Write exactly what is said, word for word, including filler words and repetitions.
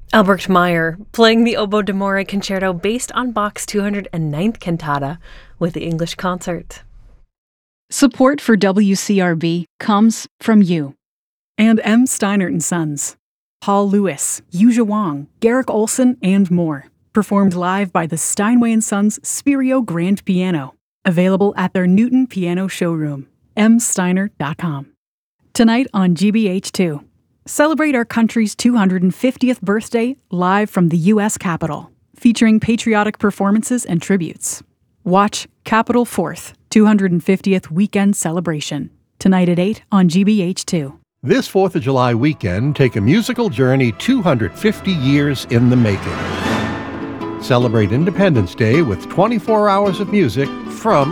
Albert Meyer, playing the Oboe d'Amore concerto based on Bach's two hundred ninth cantata with the English Concert. Support for W C R B comes from you. And M. Steinert and Sons. Paul Lewis, Yuja Wang, Garrick Olson, and more. Performed live by the Steinway and Sons Spirio Grand Piano. Available at their Newton Piano Showroom. m steiner dot com. Tonight on G B H two. Celebrate our country's two hundred fiftieth birthday live from the U S Capitol, featuring patriotic performances and tributes. Watch Capitol fourth, two hundred fiftieth Weekend Celebration, tonight at eight on G B H two. This fourth of July weekend, take a musical journey two hundred fifty years in the making. Celebrate Independence Day with twenty-four hours of music from